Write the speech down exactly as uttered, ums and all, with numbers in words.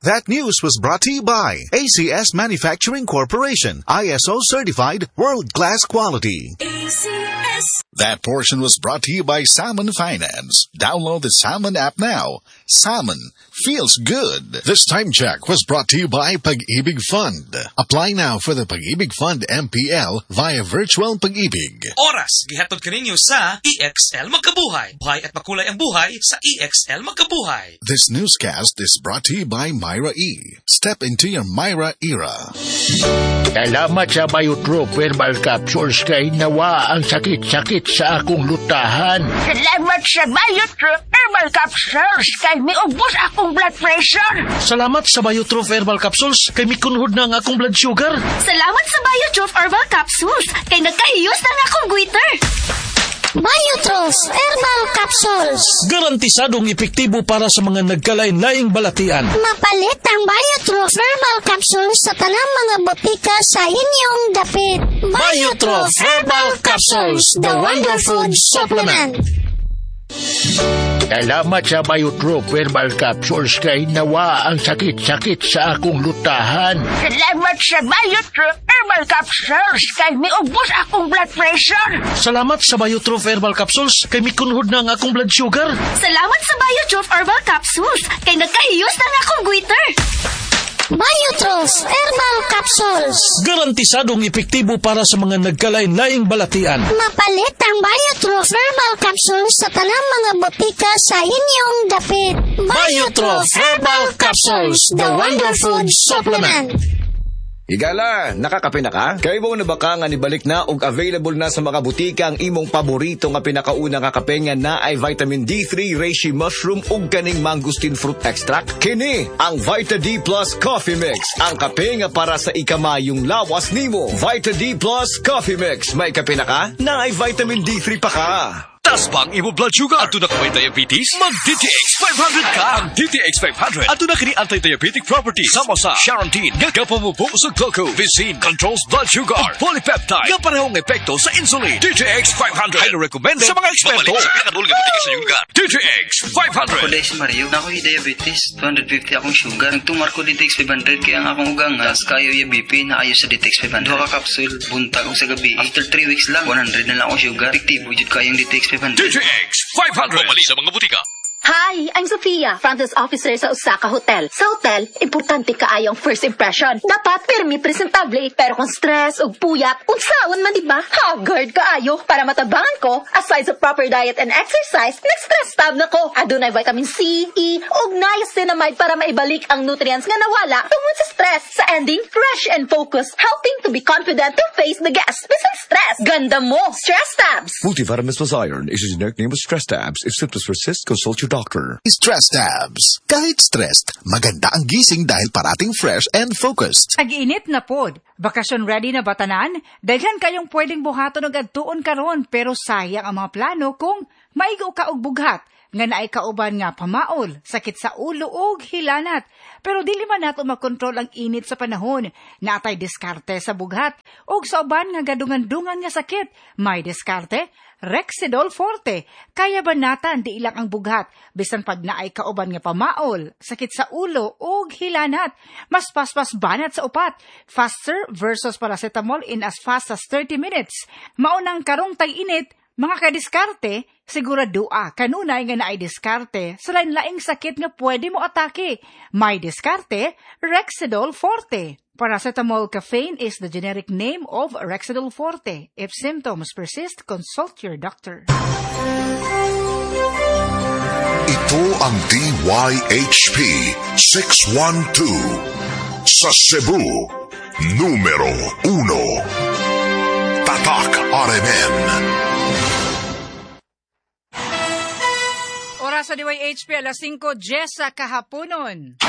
That news was brought to you by A C S Manufacturing Corporation, I S O certified, world-class quality. A C S. That portion was brought to you by Salmon Finance. Download the Salmon app now. Salmon feels good. This time check was brought to you by Pag-ibig Fund. Apply now for the Pag-ibig Fund M P L via Virtual Pag-ibig. Oras, gihatod kaninyo sa E X L Magkabuhay. Buhay at makulay ang buhay sa E X L Magkabuhay. This newscast is brought to you by Myra E. Step into your Myra era. Salamat sa Biotrope Herbal Capsules kay nawa ang sakit-sakit sa akong lutahan. Salamat sa Biotrope Herbal Capsules kay miubos akong blood pressure. Salamat sa Biotrope Herbal Capsules kay mikunhod na ang akong blood sugar. Salamat sa Biotrope Herbal Capsules kay nagkahiyos na ang akong goiter. Biotrope Herbal Capsules. Garantisadong epektibo para sa mga nagkalain-laing balatian. Mapalit ang Biotrope Herbal Capsules sa tanang mga botika sa inyong dapit. Biotrope Herbal Capsules, the Wonder Food Supplement. Salamat sa Biotrope Herbal Capsules kay nawa ang sakit-sakit sa akong lutahan. Salamat sa Biotrope Herbal Capsules kay miubos akong blood pressure. Salamat sa Biotrope Herbal Capsules kay mikunhod na ang akong blood sugar. Salamat sa Biotrope Herbal Capsules kay nagkahiyos na ang akong goiter. Biotrope Herbal Capsules. Garantisadong epektibo para sa mga nagkalain-laing balatian. Mapalit ang Biotrope Herbal Capsules sa tanang mga botika sa inyong dapit. Biotrope Herbal Capsules, the Wonder Food Supplement. Higala, nakakape na ka? Kaya mo na baka nga nibalik na og available na sa mga butika ang imong paborito nga pinakauna nga kape nga na ay vitamin D three, reishi mushroom ug kaning mangosteen fruit extract. Kini ang Vita D Plus Coffee Mix, ang kape nga para sa ikamayong lawas nimo. Vita D Plus Coffee Mix, may kape na ka? Na ay vitamin D three pa ka. Tas bang imo blood sugar? Ato na ka may diabetes? Mag-D T X five hundred ka! Ang D T X five hundred. Ato na kini anti-diabetic properties. Sama sa Charantine, nga kapamupo sa glucose. Visin controls blood sugar. At polypeptide, nga parehong epekto sa insulin. D T X five hundred. Highly recommended sa mga eksperto. Sa pinakadulong epekto sa yuga. D T X five hundred. Ako si Mario. Ako yung diabetes. two hundred fifty akong sugar. Nagtumar ko D T X five hundred kaya ang akong ugang. As kayo yung B P na ayos sa D T X five hundred. Duha ka capsule. Buntag ko sa gabi. After three weeks lang, one hundred na lang akong sugar. Epektibo jud kayong D T X five hundred. D T X five hundred. Pumali sa mga butika. Hi, I'm Sofia, front desk officer sa Osaka Hotel. Sa hotel, importante kaayong first impression. Dapat pirmi presentable, pero kung stress o puyat, unsaon man diba? Haggard kaayo para matabangan ko. Aside sa proper diet and exercise, nag-stress tab na ko. Adunay vitamin C, E, ug niacinamide para maibalik ang nutrients nga nawala tungod sa stress. Sa ending, fresh and focused, helping to be confident to face the guests. Bisan stress, ganda mo, stress tabs. Multivitamins plus iron is a generic name of stress tabs. If symptoms persist, consult your doctor. Stress tabs. Kahit stressed, maganda ang gising dahil parating fresh and focused. Tag-init na pod. Bakasyon ready na batanan? Daghan kayong pwedeng buhaton og adtuon karon pero sayang ang mga plano kung maigo ka og bughat nga naay kauban nga pamaol, sakit sa ulo ug hilanat. Pero dili man nato makontrol ang init sa panahon. Natay diskarte sa bughat ug sa uban nga gadungan-dungan nga sakit. May diskarte, Rexidol Forte. Kaya banatan di ilang ang bughat bisan pag naay kauban nga pamaol, sakit sa ulo ug hilanat. Mas paspas banat sa upat. Faster versus paracetamol in as fast as thirty minutes. Maunang karong tag-init, mga kadiskarte, siguradua kanunay nga naay diskarte sa lain-laing sakit nga pwede mo atake. May diskarte, Rexidol Forte. Paracetamol caffeine is the generic name of Rexidol Forte. If symptoms persist, consult your doctor. Ito ang D Y H P six one two sa Cebu, numero uno. Tatak R M N. Oras sa D Y H P, alas singko, Jessa kahaponon.